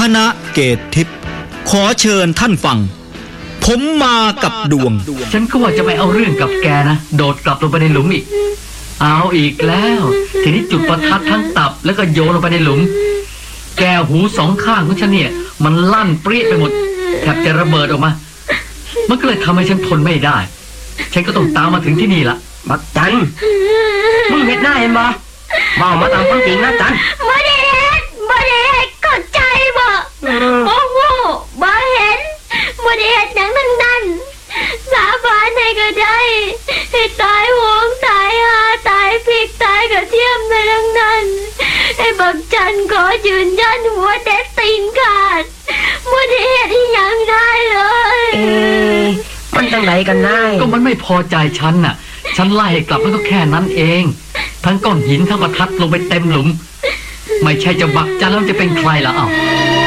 ณะเกตทิพย์ขอเชิญท่านฟังผมมากับดวงฉันก็ว่าจะไปเอาเรื่องกับแกนะโดดกลับลงไปในหลุมอีกเอาอีกแล้วทีนี้จุดประทัดทั้งตับแล้วก็โยนลงไปในหลุมแกหูสองข้างของฉันเนี่ยมันลั่นเปรี้ยไปหมดแทบจะระเบิดออกมามันก็เลยทำให้ฉันทนไม่ได้ฉันก็ต้องตามมาถึงที่นี่ละบักจันมึงเห็นหน้าเห็นบ่บอกมาตามความจริงนะจันบ่ได้เห็นเข้าใจบ่โอ้โหบ่เห็นบ่ได้เห็นหนังนั้นสาบานให้ก็ได้ให้ตายหวงตายหาตายพริกตายกระเทียมในทั้งนั้นไอ้บักจันขอยืนยันหัวเด็ดตีนขาดบ่ได้เห็นหยังได้เลยมันจังไหนกันนายก็มันไม่พอใจฉันน่ะฉันไล่ให้กลับมันก็แค่นั้นเองทั้งก้อนหินทั้งประทัดลงไปเต็มหลุมไม่ใช่จะบักจันแล้วจะเป็นใครล่ะอ้าว